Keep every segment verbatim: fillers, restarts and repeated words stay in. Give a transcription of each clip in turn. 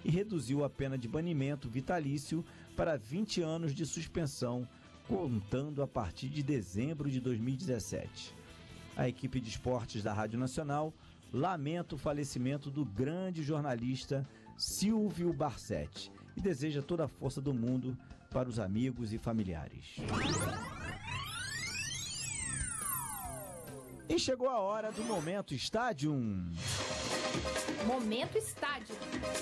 e reduziu a pena de banimento vitalício para vinte anos de suspensão, contando a partir de dezembro de dois mil e dezessete. A equipe de esportes da Rádio Nacional lamenta o falecimento do grande jornalista Silvio Barsetti e deseja toda a força do mundo para os amigos e familiares. E chegou a hora do Momento Estádio. Momento Estádio.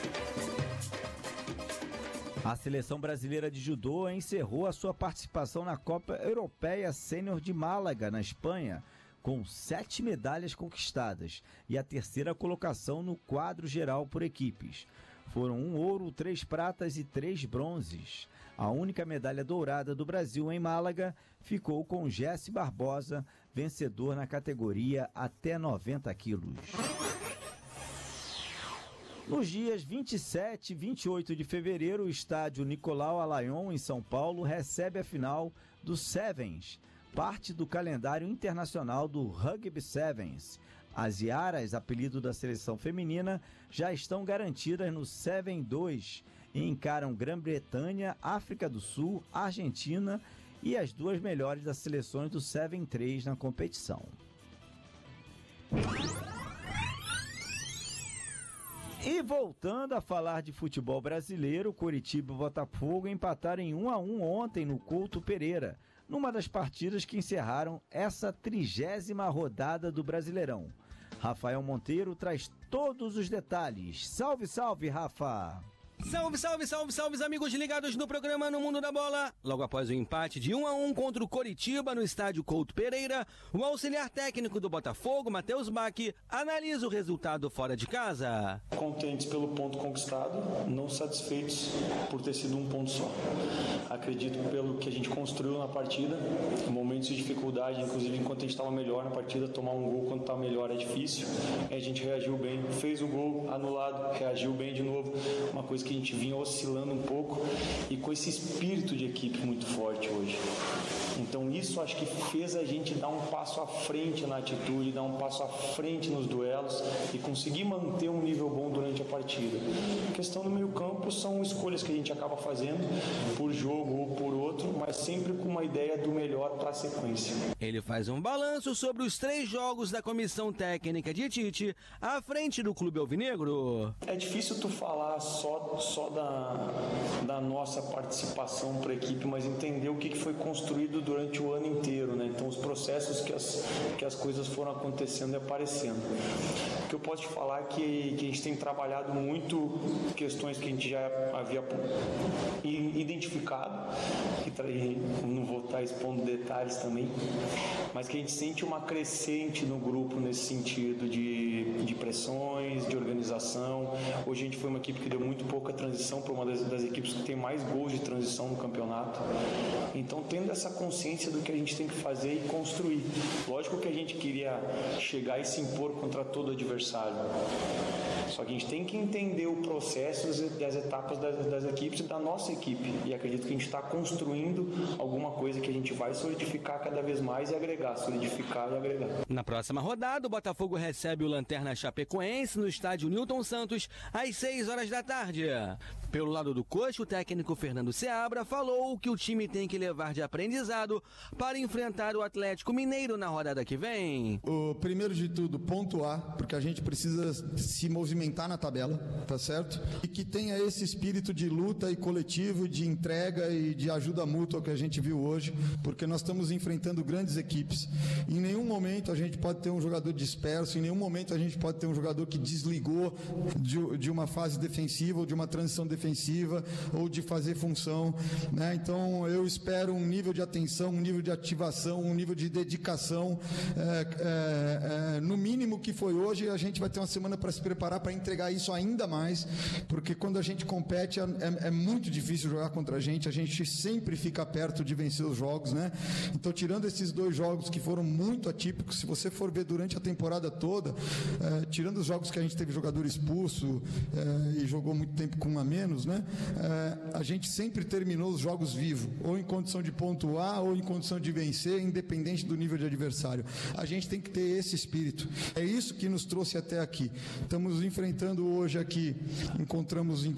A seleção brasileira de judô encerrou a sua participação na Copa Europeia Sênior de Málaga, na Espanha, com sete medalhas conquistadas e a terceira colocação no quadro geral por equipes. Foram um ouro, três pratas e três bronzes. A única medalha dourada do Brasil em Málaga ficou com Jesse Barbosa, vencedor na categoria até noventa quilos. Nos dias vinte e sete e vinte e oito de fevereiro, o estádio Nicolau Alayon, em São Paulo, recebe a final do Sevens, parte do calendário internacional do Rugby Sevens. As Iaras, apelido da seleção feminina, já estão garantidas no Seven dois e encaram Grã-Bretanha, África do Sul, Argentina e as duas melhores das seleções do Seven três na competição. E voltando a falar de futebol brasileiro, Coritiba e Botafogo empataram em um a um ontem no Couto Pereira, numa das partidas que encerraram essa trigésima rodada do Brasileirão. Rafael Monteiro traz todos os detalhes. Salve, salve, Rafa! Salve, salve, salve, salve, amigos ligados no programa No Mundo da Bola. Logo após o empate de um a um contra o Coritiba no estádio Couto Pereira, o auxiliar técnico do Botafogo, Matheus Bach, analisa o resultado fora de casa. Contentes pelo ponto conquistado, não satisfeitos por ter sido um ponto só. Acredito pelo que a gente construiu na partida, momentos de dificuldade, inclusive enquanto a gente estava melhor na partida, tomar um gol quando está melhor é difícil. A gente reagiu bem, fez o gol anulado, reagiu bem de novo, uma coisa que a gente vinha oscilando um pouco e com esse espírito de equipe muito forte hoje. Então isso acho que fez a gente dar um passo à frente na atitude, dar um passo à frente nos duelos e conseguir manter um nível bom durante a partida. A questão do meio campo são escolhas que a gente acaba fazendo por jogo ou por outro, mas sempre com uma ideia do melhor para a sequência. Ele faz um balanço sobre os três jogos da comissão técnica de Tite à frente do Clube Alvinegro. É difícil tu falar só, só da, da nossa participação para a equipe, mas entender o que foi construído durante o ano inteiro, né? Então os processos que as, que as coisas foram acontecendo e aparecendo. O que eu posso te falar é que, que a gente tem trabalhado muito questões que a gente já havia identificado, que não vou estar expondo detalhes também, mas que a gente sente uma crescente no grupo nesse sentido de, de pressões, de organização. Hoje a gente foi uma equipe que deu muito pouca transição para uma das, das equipes que tem mais gols de transição no campeonato. Então, tendo essa consciência do que a gente tem que fazer e construir. Lógico que a gente queria chegar e se impor contra todo adversário. Só que a gente tem que entender o processo das etapas das, das equipes e da nossa equipe. E acredito que a gente está construindo alguma coisa que a gente vai solidificar cada vez mais e agregar, solidificar e agregar. Na próxima rodada, o Botafogo recebe o Lanterna Chapecoense no estádio Newton Santos às seis horas da tarde. Pelo lado do coach, o técnico Fernando Seabra falou que o time tem que levar de aprendizado para enfrentar o Atlético Mineiro na rodada que vem. O primeiro de tudo, pontuar, porque a gente precisa se movimentar na tabela, tá certo? E que tenha esse espírito de luta e coletivo, de entrega e de ajuda mútua que a gente viu hoje, porque nós estamos enfrentando grandes equipes. Em nenhum momento a gente pode ter um jogador disperso, em nenhum momento a gente pode ter um jogador que desligou de, de uma fase defensiva ou de uma transição defensiva ou de fazer função, né? Então eu espero um nível de atenção, um nível de ativação, um nível de dedicação, é, é, é, no mínimo que foi hoje. A gente vai ter uma semana para se preparar para entregar isso ainda mais, porque quando a gente compete é, é, é muito difícil jogar contra a gente, a gente sempre fica perto de vencer os jogos, né? Então, tirando esses dois jogos que foram muito atípicos, se você for ver durante a temporada toda, é, tirando os jogos que a gente teve jogador expulso é, e jogou muito tempo com um a menos, né? É, a gente sempre terminou os jogos vivo, ou em condição de pontuar ou em condição de vencer, independente do nível de adversário. A gente tem que ter esse espírito. É isso que nos trouxe até aqui. Estamos enfrentando hoje aqui, encontramos em